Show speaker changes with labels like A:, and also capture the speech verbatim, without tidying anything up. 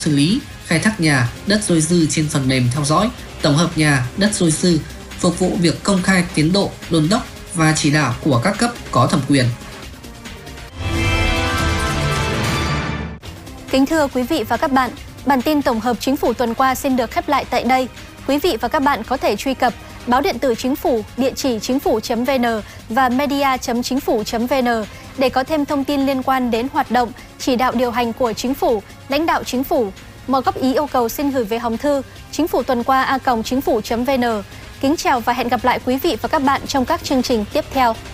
A: xử lý, khai thác nhà, đất dôi dư trên phần mềm theo dõi, tổng hợp nhà, đất dôi dư, phục vụ việc công khai tiến độ, đôn đốc và chỉ đạo của các cấp có thẩm quyền.
B: Kính thưa quý vị và các bạn, bản tin tổng hợp Chính phủ tuần qua xin được khép lại tại đây. Quý vị và các bạn có thể truy cập báo điện tử Chính phủ, địa chỉ chính phủ chấm vn và media chấm chính phủ chấm vn để có thêm thông tin liên quan đến hoạt động, chỉ đạo điều hành của Chính phủ, lãnh đạo Chính phủ. Mọi góp ý yêu cầu xin gửi về hòm thư chính phủ tuần qua a còng chính phủ chấm vn. Kính chào và hẹn gặp lại quý vị và các bạn trong các chương trình tiếp theo.